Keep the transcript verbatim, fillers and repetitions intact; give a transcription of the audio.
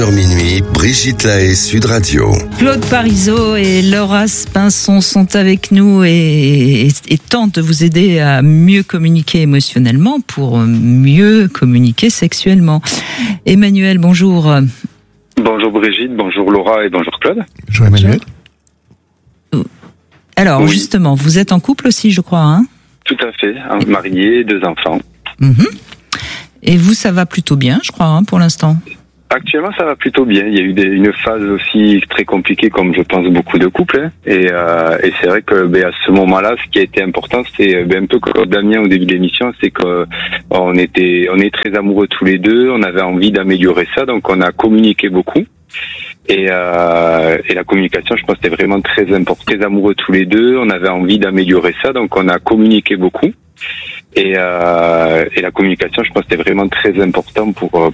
Minuit, Brigitte Lahaie, Sud Radio. Claude Parisot et Laura Spinson sont avec nous et, et, et tentent de vous aider à mieux communiquer émotionnellement pour mieux communiquer sexuellement. Emmanuel, bonjour. Bonjour Brigitte, bonjour Laura et bonjour Claude. Bonjour Emmanuel. Alors Oui. justement, vous êtes en couple aussi, je crois, hein ? Tout à fait, un marié, deux enfants. Mm-hmm. Et vous, ça va plutôt bien, je crois, hein, pour l'instant ? Actuellement, ça va plutôt bien. Il y a eu des, une phase aussi très compliquée, comme je pense beaucoup de couples. Hein. Et, euh, et c'est vrai que ben, à ce moment-là, ce qui a été important, c'était ben, un peu comme Damien au début de l'émission, c'est que on était, on est très amoureux tous les deux. On avait envie d'améliorer ça, donc on a communiqué beaucoup. Et, euh, et la communication, je pense, c'était vraiment très important. Très amoureux tous les deux. On avait envie d'améliorer ça, donc on a communiqué beaucoup. Et, euh, et la communication, je pense, c'était vraiment très important pour